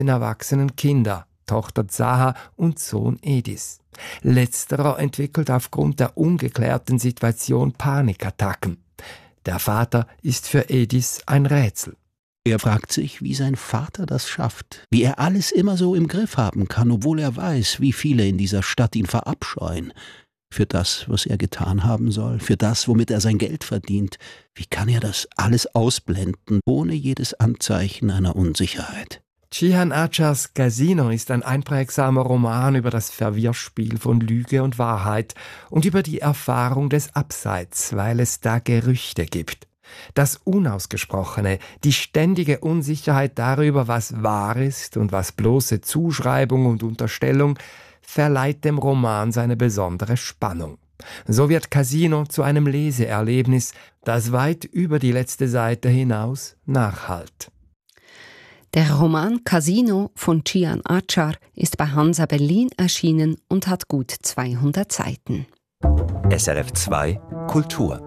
erwachsenen Kinder, Tochter Zaha und Sohn Edis. Letzterer entwickelt aufgrund der ungeklärten Situation Panikattacken. Der Vater ist für Edis ein Rätsel. Er fragt sich, wie sein Vater das schafft, wie er alles immer so im Griff haben kann, obwohl er weiß, wie viele in dieser Stadt ihn verabscheuen. Für das, was er getan haben soll, für das, womit er sein Geld verdient. Wie kann er das alles ausblenden, ohne jedes Anzeichen einer Unsicherheit? Cihan Achars Casino ist ein einprägsamer Roman über das Verwirrspiel von Lüge und Wahrheit und über die Erfahrung des Abseits, weil es da Gerüchte gibt. Das Unausgesprochene, die ständige Unsicherheit darüber, was wahr ist und was bloße Zuschreibung und Unterstellung, verleiht dem Roman seine besondere Spannung. So wird Casino zu einem Leseerlebnis, das weit über die letzte Seite hinaus nachhallt. Der Roman Casino von Cihan Achar ist bei Hansa Berlin erschienen und hat gut 200 Seiten. SRF 2 Kultur.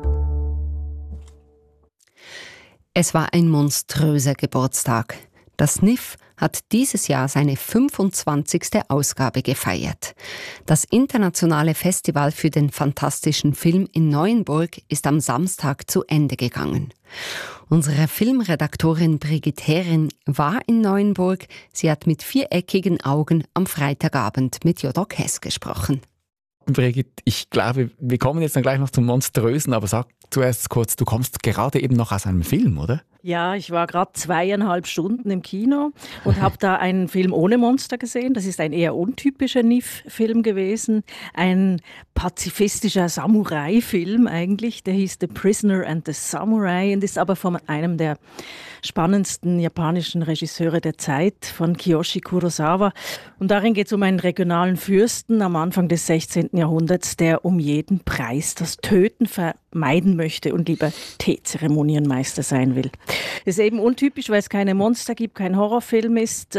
Es war ein monströser Geburtstag. Das NIF hat dieses Jahr seine 25. Ausgabe gefeiert. Das internationale Festival für den fantastischen Film in Neuenburg ist am Samstag zu Ende gegangen. Unsere Filmredaktorin Brigitte Herrin war in Neuenburg. Sie hat mit viereckigen Augen am Freitagabend mit Jodok Hess gesprochen. Brigitte, ich glaube, wir kommen jetzt dann gleich noch zum Monströsen, aber sag zuerst kurz, du kommst gerade eben noch aus einem Film, oder? Ja, ich war gerade 2,5 Stunden im Kino und habe da einen Film ohne Monster gesehen. Das ist ein eher untypischer NIF-Film gewesen. Ein pazifistischer Samurai-Film eigentlich. Der hieß The Prisoner and the Samurai und ist aber von einem der spannendsten japanischen Regisseure der Zeit, von Kiyoshi Kurosawa. Und darin geht es um einen regionalen Fürsten am Anfang des 16. Jahrhunderts, der um jeden Preis das Töten vermeiden möchte und lieber Teezeremonienmeister sein will. Das ist eben untypisch, weil es keine Monster gibt, kein Horrorfilm ist.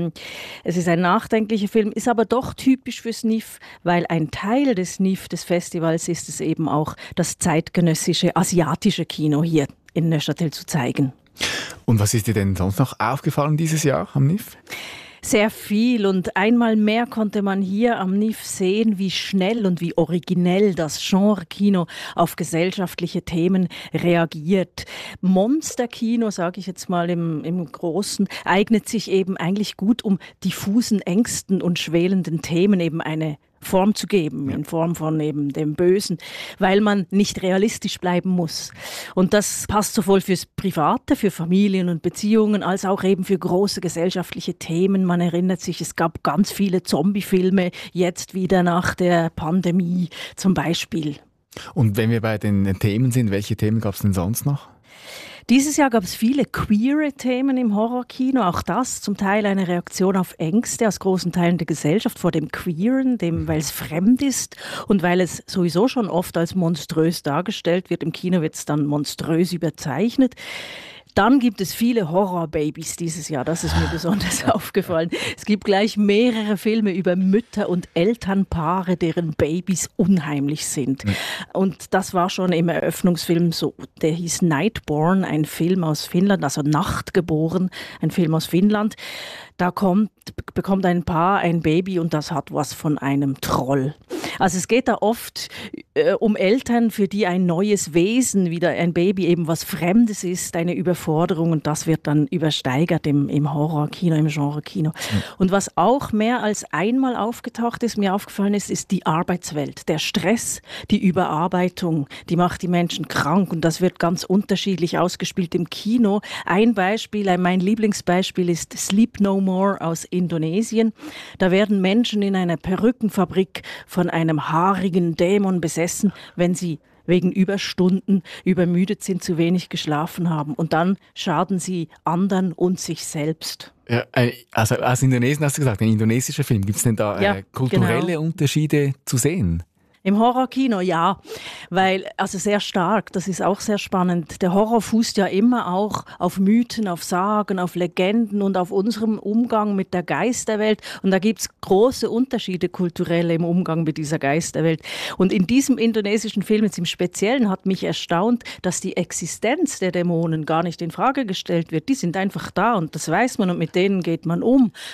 Es ist ein nachdenklicher Film, ist aber doch typisch fürs NIF, weil ein Teil des NIF, des Festivals, ist es eben auch, das zeitgenössische asiatische Kino hier in Neuchâtel zu zeigen. Und was ist dir denn sonst noch aufgefallen dieses Jahr am NIF? Sehr viel und einmal mehr konnte man hier am NIF sehen, wie schnell und wie originell das Genre-Kino auf gesellschaftliche Themen reagiert. Monsterkino, sage ich jetzt mal im Großen, eignet sich eben eigentlich gut, um diffusen Ängsten und schwelenden Themen eben eine Form zu geben, in Form von eben dem Bösen, weil man nicht realistisch bleiben muss. Und das passt sowohl fürs Private, für Familien und Beziehungen, als auch eben für große gesellschaftliche Themen. Man erinnert sich, es gab ganz viele Zombie-Filme, jetzt wieder nach der Pandemie zum Beispiel. Und wenn wir bei den Themen sind, welche Themen gab es denn sonst noch? Dieses Jahr gab es viele queere Themen im Horrorkino, auch das zum Teil eine Reaktion auf Ängste aus großen Teilen der Gesellschaft vor dem Queeren, weil es fremd ist und weil es sowieso schon oft als monströs dargestellt wird. Im Kino wird es dann monströs überzeichnet. Dann gibt es viele Horrorbabys dieses Jahr, das ist mir besonders aufgefallen. Es gibt gleich mehrere Filme über Mütter und Elternpaare, deren Babys unheimlich sind. Und das war schon im Eröffnungsfilm so, der hieß Nightborn, ein Film aus Finnland, also Nachtgeboren, ein Film aus Finnland. Da bekommt ein Paar ein Baby und das hat was von einem Troll. Also es geht da oft um Eltern, für die ein neues Wesen, wieder ein Baby eben was Fremdes ist, eine Überforderung und das wird dann übersteigert im Horrorkino, im Genrekino. Und was auch mehr als einmal aufgetaucht ist, mir aufgefallen ist, ist die Arbeitswelt. Der Stress, die Überarbeitung, die macht die Menschen krank und das wird ganz unterschiedlich ausgespielt im Kino. Ein Beispiel, mein Lieblingsbeispiel ist Sleep No More aus Indonesien. Da werden Menschen in einer Perückenfabrik von einem haarigen Dämon besessen, wenn sie wegen Überstunden übermüdet sind, zu wenig geschlafen haben. Und dann schaden sie anderen und sich selbst. Ja, also aus Indonesien hast du gesagt, ein indonesischer Film. Gibt es denn da kulturelle Unterschiede zu sehen? Im Horrorkino, ja, weil, also sehr stark, das ist auch sehr spannend. Der Horror fußt ja immer auch auf Mythen, auf Sagen, auf Legenden und auf unserem Umgang mit der Geisterwelt. Und da gibt es große Unterschiede kulturell im Umgang mit dieser Geisterwelt. Und in diesem indonesischen Film jetzt im Speziellen hat mich erstaunt, dass die Existenz der Dämonen gar nicht in Frage gestellt wird. Die sind einfach da und das weiß man und mit denen geht man um.